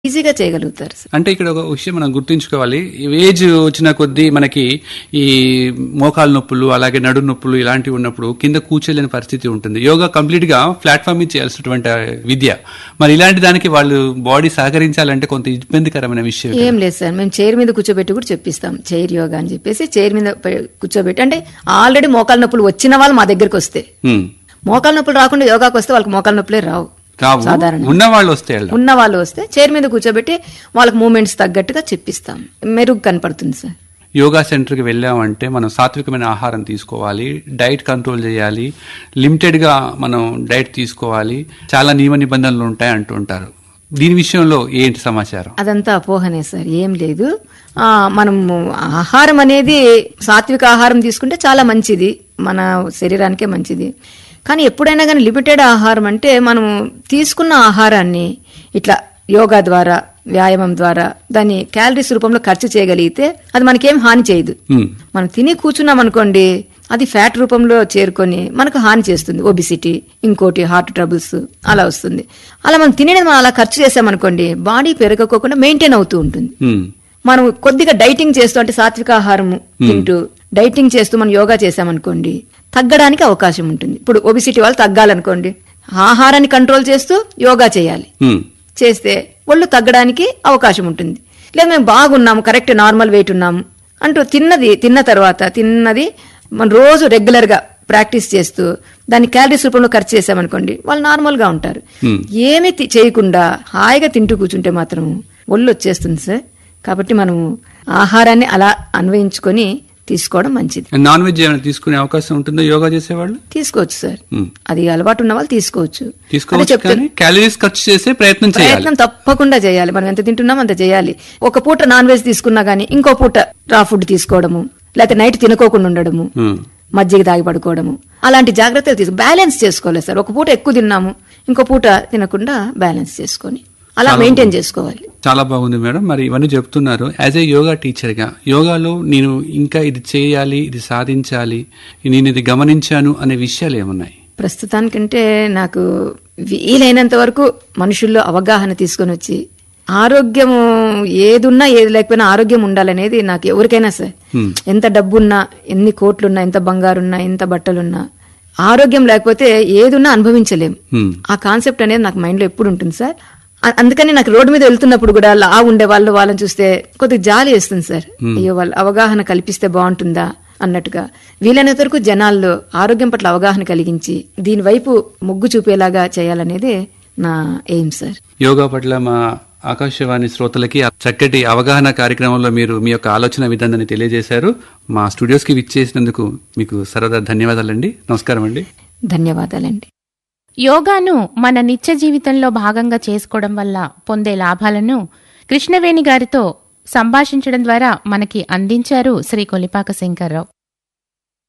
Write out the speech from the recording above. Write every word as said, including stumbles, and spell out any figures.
ఈజీగా చేయగలుగుతారు. అంటే ఇక్కడ ఒక విషయం మనం గుర్తుంచుకోవాలి, ఏజ్ వచ్చిన కొద్దీ మనకి ఈ మోకాలు నొప్పులు అలాగే నడు నొప్పులు ఇలాంటివి ఉన్నప్పుడు కింద కూర్చోలేని పరిస్థితి ఉంటుంది. యోగా కంప్లీట్ గా ప్లాట్ఫామ్ మీద చేయాల్సినటువంటి విద్య. మరి ఇలాంటి దానికి వాళ్ళు బాడీ సహకరించాలంటే కొంత ఇబ్బందికరమైన విషయం. ఏం లేదు సార్, మేము చైర్ మీద కూర్చోబెట్టి కూడా చెప్పిస్తాం. చైర్ యోగా అని చెప్పేసి చైర్ మీద కూర్చోబెట్టి, అంటే ఆల్రెడీ మోకాలు నొప్పులు వచ్చిన వాళ్ళు మా దగ్గరికి వస్తే, మోకాలు నొప్పులు రాకుండా యోగాకి వస్తే వాళ్ళకి మోకాలు నొప్పులే రావు. సాధారణ ఉన్న వాళ్ళు వస్తే ఉన్న వాళ్ళు వస్తే చైర్ మీద కూర్చోబెట్టి వాళ్ళకి మూమెంట్స్ తగ్గట్టుగా చెప్పిస్తాం. మెరుగు కనపడుతుంది సార్. యోగా సెంటర్ కి వెళ్ళామంటే మనం సాత్వికమైన ఆహారం తీసుకోవాలి, డైట్ కంట్రోల్ చేయాలి, లిమిటెడ్ గా మనం డైట్ తీసుకోవాలి, చాలా నియమ నిబంధనలు ఉంటాయి అంటుంటారు. దీని విషయంలో ఏంటి సమాచారం? అదంతా అపోహనే సార్, ఏం లేదు. ఆ మనం ఆహారం అనేది సాత్విక ఆహారం తీసుకుంటే చాలా మంచిది, మన శరీరానికే మంచిది. కానీ ఎప్పుడైనా కానీ లిమిటెడ్ ఆహారం అంటే మనం తీసుకున్న ఆహారాన్ని ఇట్లా యోగా ద్వారా, వ్యాయామం ద్వారా దాన్ని క్యాలరీస్ రూపంలో ఖర్చు చేయగలిగితే అది మనకేం హాని చేయదు. మనం తిని కూర్చున్నాం అనుకోండి, అది ఫ్యాట్ రూపంలో చేరుకొని మనకు హాని చేస్తుంది. ఒబిసిటీ, ఇంకోటి హార్ట్ ట్రబుల్స్ అలా వస్తుంది. అలా మనం తినేది మనం అలా ఖర్చు చేసామనుకోండి, బాడీ పెరగకోకుండా మెయింటైన్ అవుతూ ఉంటుంది. మనం కొద్దిగా డైటింగ్ చేస్తూ, అంటే సాత్విక ఆహారం తింటూ డైటింగ్ చేస్తూ మనం యోగా చేసామనుకోండి, తగ్గడానికి అవకాశం ఉంటుంది. ఇప్పుడు ఒబిసిటీ వాళ్ళు తగ్గాలనుకోండి, ఆహారాన్ని కంట్రోల్ చేస్తూ యోగా చేయాలి. చేస్తే ఒళ్ళు తగ్గడానికి అవకాశం ఉంటుంది. లేదా మేము బాగున్నాము, కరెక్ట్ నార్మల్ వెయిట్ ఉన్నాము అంటూ తిన్నది తిన్న తర్వాత తిన్నది మనం రోజు రెగ్యులర్ గా ప్రాక్టీస్ చేస్తూ దాన్ని క్యాలరీస్ రూపంలో ఖర్చు చేసామనుకోండి, వాళ్ళు నార్మల్ గా ఉంటారు. ఏమీ చేయకుండా హాయిగా తింటూ కూర్చుంటే మాత్రం ఒళ్ళు వచ్చేస్తుంది సార్. కాబట్టి మనం ఆహారాన్ని అలా అన్వయించుకొని తీసుకోవడం మంచిది. నాన్ వెజ్ ఏమైనా తీసుకునే అవకాశం ఉంటుందో యోగా చేసేవాళ్ళు? తీసుకోవచ్చు సార్, అది అలవాటు ఉన్న వాళ్ళు తీసుకోవచ్చు. క్యాలరీస్ ఖర్చు చేసే ప్రయత్నం ప్రయత్నం తప్పకుండా చేయాలి. మనం ఎంత తింటున్నాం అంత చేయాలి. ఒక పూట నాన్ వెజ్ తీసుకున్నా గానీ ఇంకో పూట రా ఫుడ్ తీసుకోవడము, లేకపోతే నైట్ తినుకోకుండా ఉండడము, మజ్జిగ తాగి పడుకోవడము, అలాంటి జాగ్రత్తలు తీసుకు బ్యాలెన్స్ చేసుకోవాలి సార్. ఒక పూట ఎక్కువ తిన్నాము, ఇంకో పూట తినకుండా బ్యాలెన్స్ చేసుకొని అలా మెయింటైన్ చేసుకోవాలి. చాలా బాగుంది మేడం. మరి ఇవన్నీ చెప్తున్నారు. యాజ్ ఏ యోగా టీచర్ గా యోగాలో నేను ఇంకా ఇది చేయాలి, ఇది సాధించాలి, నేను ఇది గమనించాను అనే విషయాలు ఏమున్నాయి? ప్రస్తుతానికంటే నాకు వీలైనంత వరకు మనుషుల్లో అవగాహన తీసుకొని వచ్చి, ఆరోగ్యం ఏదున్నా ఏది లేకపోయినా ఆరోగ్యం ఉండాలనేది నాకు ఎవరికైనా సార్. ఎంత డబ్బున్నా, ఎన్ని కోట్లున్నా, ఎంత బంగారున్నా, ఎంత బట్టలున్నా, ఆరోగ్యం లేకపోతే ఏదున్నా అనుభవించలేం. ఆ కాన్సెప్ట్ అనేది నాకు మైండ్ లో ఎప్పుడు ఉంటుంది సార్. అందుకని నాకు రోడ్డు మీద వెళ్తున్నప్పుడు కూడా లా ఉండే వాళ్ళు వాళ్ళని చూస్తే కొద్దిగా జాలి వేస్తుంది సార్. అయ్యో, వాళ్ళు అవగాహన కల్పిస్తే బాగుంటుందా అన్నట్టుగా వీలైనంత వరకు జనాల్లో ఆరోగ్యం పట్ల అవగాహన కలిగించి దీని వైపు మొగ్గు చూపేలాగా చేయాలనేదే నా ఎయిమ్ సార్. యోగా పట్ల మా ఆకాశవాణి శ్రోతలకి చక్కటి అవగాహన కార్యక్రమంలో మీరు మీ యొక్క ఆలోచన విధానాన్ని తెలియజేశారు. మా స్టూడియోస్ కి విచ్చేసినందుకు మీకు సరదా ధన్యవాదాలండి. నమస్కారం అండి. ధన్యవాదాలండి. యోగాను మన నిత్య జీవితంలో భాగంగా చేసుకోవడం వల్ల పొందే లాభాలను కృష్ణవేణి గారితో సంభాషించడం ద్వారా మనకి అందించారు శ్రీ కొలిపాక శంకర్రావు.